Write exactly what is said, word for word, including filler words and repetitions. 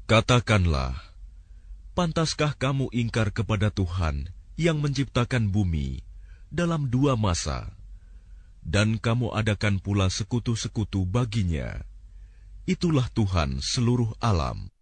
Katakanlah, pantaskah kamu ingkar kepada Tuhan yang menciptakan bumi dalam dua masa, dan kamu adakan pula sekutu-sekutu baginya? Itulah Tuhan seluruh alam.